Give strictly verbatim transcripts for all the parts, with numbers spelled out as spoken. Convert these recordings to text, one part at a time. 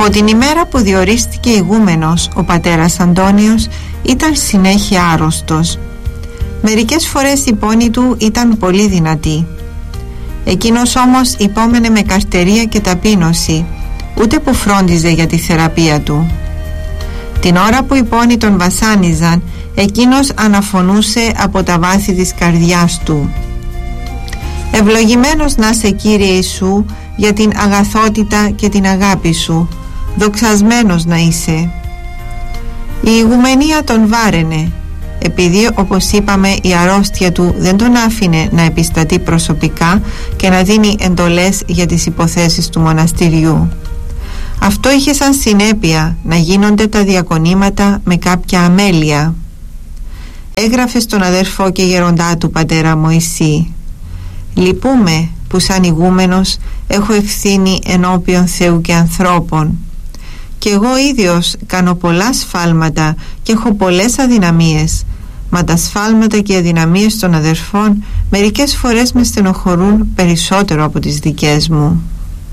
Από την ημέρα που διορίστηκε ηγούμενος, ο πατέρας Αντώνιος ήταν συνέχεια άρρωστος. Μερικές φορές η πόνη του ήταν πολύ δυνατή. Εκείνος όμως υπόμενε με καρτερία και ταπείνωση, ούτε που φρόντιζε για τη θεραπεία του. Την ώρα που οι πόνοι τον βασάνιζαν, εκείνος αναφωνούσε από τα βάθη της καρδιάς του: «Ευλογημένος να σε, Κύριε Ιησού, για την αγαθότητα και την αγάπη σου, δοξασμένος να είσαι». Η ηγουμενία τον βάραινε, επειδή, όπως είπαμε, η αρρώστια του δεν τον άφηνε να επιστατεί προσωπικά και να δίνει εντολές για τις υποθέσεις του μοναστηριού. Αυτό είχε σαν συνέπεια να γίνονται τα διακονήματα με κάποια αμέλεια. Έγραφε στον αδερφό και γεροντά του πατέρα Μωυσή: «Λυπούμε που σαν ηγούμενος έχω ευθύνη ενώπιον Θεού και ανθρώπων. Και εγώ ίδιος κάνω πολλά σφάλματα και έχω πολλές αδυναμίες, μα τα σφάλματα και οι αδυναμίες των αδερφών μερικές φορές με στενοχωρούν περισσότερο από τις δικές μου».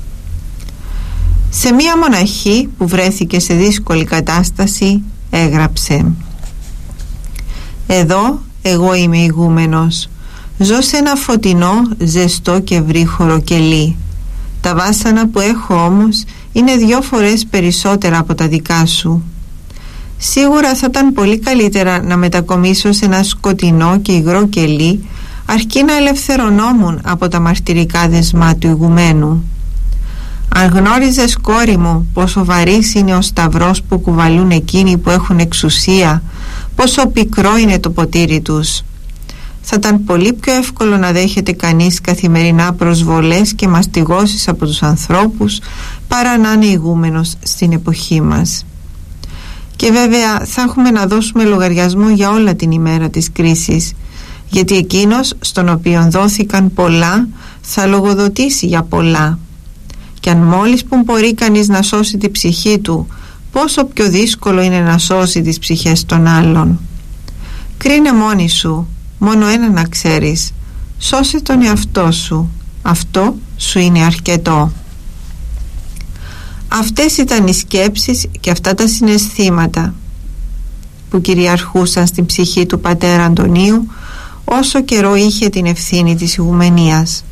Σε μία μοναχή που βρέθηκε σε δύσκολη κατάσταση έγραψε: «Εδώ εγώ είμαι ηγούμενος. Ζω σε ένα φωτεινό, ζεστό και βρύχωρο κελί. Τα βάσανα που έχω όμως είναι δυο φορές περισσότερα από τα δικά σου. Σίγουρα θα ήταν πολύ καλύτερα να μετακομίσω σε ένα σκοτεινό και υγρό κελί, αρκεί να ελευθερωνόμουν από τα μαρτυρικά δεσμά του ηγουμένου. Αν γνώριζες, κόρη μου, πόσο βαρύς είναι ο σταυρός που κουβαλούν εκείνοι που έχουν εξουσία, πόσο πικρό είναι το ποτήρι τους. Θα ήταν πολύ πιο εύκολο να δέχεται κανείς καθημερινά προσβολές και μαστιγώσεις από τους ανθρώπους, παρά να είναι ηγούμενος στην εποχή μας. Και βέβαια θα έχουμε να δώσουμε λογαριασμό για όλα την ημέρα της κρίσης, γιατί εκείνος στον οποίον δόθηκαν πολλά θα λογοδοτήσει για πολλά. Και αν μόλις που μπορεί κανείς να σώσει τη ψυχή του, πόσο πιο δύσκολο είναι να σώσει τις ψυχές των άλλων. Κρίνε μόνη σου, μόνο ένα να ξέρεις: σώσε τον εαυτό σου, αυτό σου είναι αρκετό». Αυτές ήταν οι σκέψεις και αυτά τα συναισθήματα που κυριαρχούσαν στην ψυχή του πατέρα Αντωνίου όσο καιρό είχε την ευθύνη της ηγουμενίας.